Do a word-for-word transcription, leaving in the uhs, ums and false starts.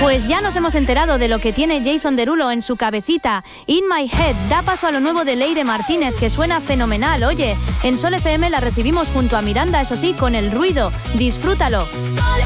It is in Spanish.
Pues ya nos hemos enterado de lo que tiene Jason Derulo en su cabecita. In My Head da paso a lo nuevo de Leire Martínez, que suena fenomenal. Oye, en Sol F M la recibimos junto a Miranda, eso sí, con El Ruido. Disfrútalo.